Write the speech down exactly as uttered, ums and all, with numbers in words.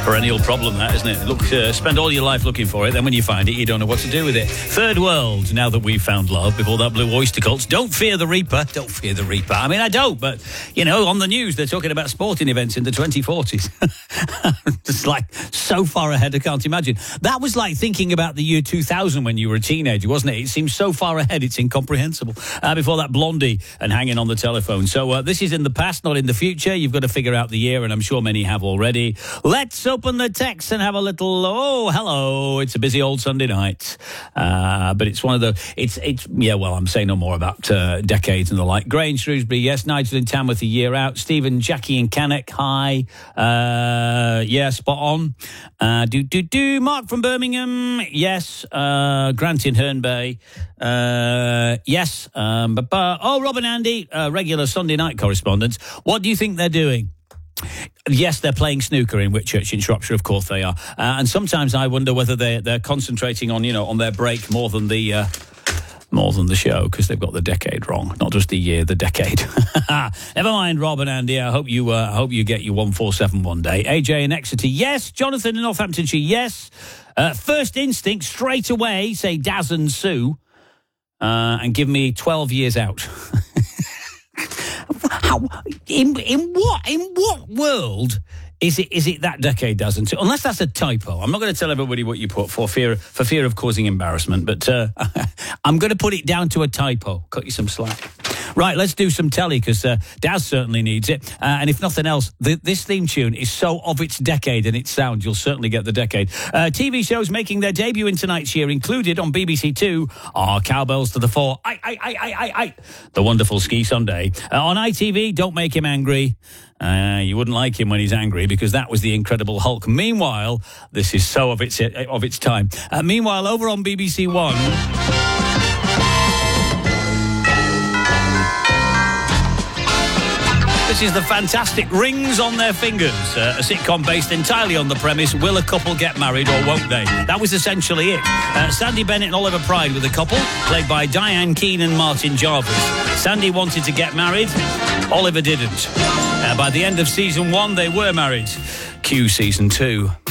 Perennial problem, that, isn't it? Look, uh, spend all your life looking for it, then when you find it, you don't know what to do with it. Third world, now that we've found love, before that Blue Oyster Cult. Don't fear the Reaper. Don't fear the Reaper. I mean, I don't, but, you know, on the news, they're talking about sporting events in the twenty forties. It's like so far ahead, I can't imagine. That was like thinking about the year two thousand when you were a teenager, wasn't it? It seems so far ahead, it's incomprehensible. Uh, before that, Blondie and Hanging on the Telephone. So uh, this is in the past, not in the future. You've got to figure out the year, and I'm sure many have already. Let's open the text and have a little, oh, hello. It's a busy old Sunday night. Uh, but it's one of the, it's, it's yeah, well, I'm saying no more about uh, decades and the like. Gray in Shrewsbury, yes. Nigel in Tamworth, a year out. Stephen, Jackie in Cannock, hi. Uh, yeah, spot on. Uh, do, do, do. Mark from Birmingham, yes. Uh, Grant in Herne Bay, uh, yes. Um, but, but, oh, Rob and Andy, uh, regular Sunday night correspondents. What do you think they're doing? Yes, they're playing snooker in Whitchurch in Shropshire, of course they are. Uh, and sometimes I wonder whether they're, they're concentrating on, you know, on their break more than the... Uh, more than the show, because they've got the decade wrong, not just the year, the decade. Never mind, Rob and Andy. I hope you, uh, I hope you get your one four seven one day. A J in Exeter, yes. Jonathan in Northamptonshire, yes. Uh, first instinct, straight away, say Daz and Sue, uh, and give me twelve years out. How, in, in what, in what world... Is it is it that decade, doesn't it? Unless that's a typo. I'm not going to tell everybody what you put for fear for fear of causing embarrassment, but uh, I'm going to put it down to a typo. Cut you some slack. Right, let's do some telly, because uh, Daz certainly needs it. Uh, and if nothing else, th- this theme tune is so of its decade and its sound, you'll certainly get the decade. Uh, T V shows making their debut in tonight's year, included on B B C Two, are Cowbells to the Fore, I, I, I, I, I, I, The Wonderful Ski Sunday. Uh, on I T V, Don't Make Him Angry. Uh, you wouldn't like him when he's angry, because that was the Incredible Hulk. Meanwhile, this is so of its of its time. Uh, meanwhile, over on B B C One... This is the fantastic Rings on Their Fingers, uh, a sitcom based entirely on the premise, will a couple get married or won't they? That was essentially it. Uh, Sandy Bennett and Oliver Pride were the couple, played by Diane Keane and Martin Jarvis. Sandy wanted to get married, Oliver didn't. Uh, by the end of season one, they were married. Cue season two.